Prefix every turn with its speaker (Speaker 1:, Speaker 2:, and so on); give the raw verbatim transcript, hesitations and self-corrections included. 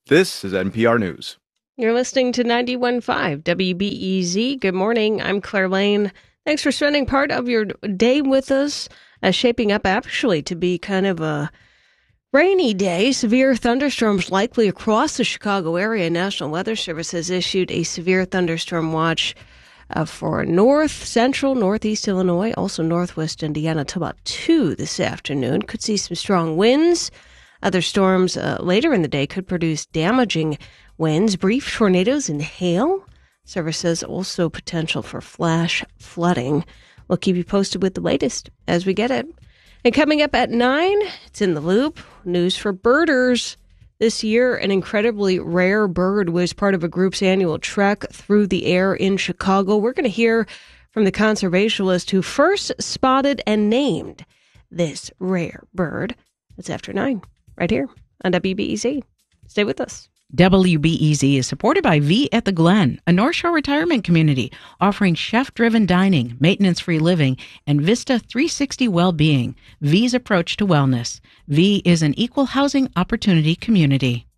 Speaker 1: This is N P R News.
Speaker 2: You're listening to ninety-one point five W B E Z. Good morning. I'm Claire Lane. Thanks for spending part of your day with us. Uh, shaping up actually to be kind of a rainy day. Severe thunderstorms likely across the Chicago area. National Weather Service has issued a severe thunderstorm watch uh, for north, central, northeast Illinois, also northwest Indiana till about two this afternoon. Could see some strong winds. Other storms uh, later in the day could produce damaging winds, brief tornadoes, and hail. Service says also potential for flash flooding. We'll keep you posted with the latest as we get it. And coming up at nine, it's In the Loop. News for birders. This year, an incredibly rare bird was part of a group's annual trek through the air in Chicago. We're going to hear from the conservationist who first spotted and named this rare bird. It's after nine, right here on W B E Z. Stay with us.
Speaker 3: W B E Z is supported by V at the Glen, a North Shore retirement community offering chef-driven dining, maintenance-free living, and Vista three sixty well-being. V's approach to wellness. V is an equal housing opportunity community.